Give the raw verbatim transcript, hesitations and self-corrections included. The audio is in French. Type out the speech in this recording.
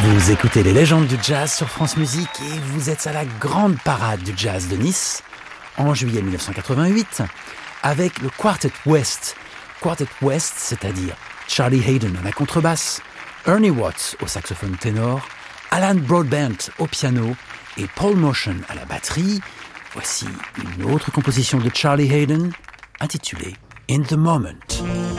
Vous écoutez les légendes du jazz sur France Musique et vous êtes à la grande parade du jazz de Nice en juillet mille neuf cent quatre-vingt-huit avec le Quartet West. Quartet West, c'est-à-dire Charlie Haden à la contrebasse, Ernie Watts au saxophone ténor, Alan Broadbent au piano et Paul Motion à la batterie. Voici une autre composition de Charlie Haden intitulée In the Moment.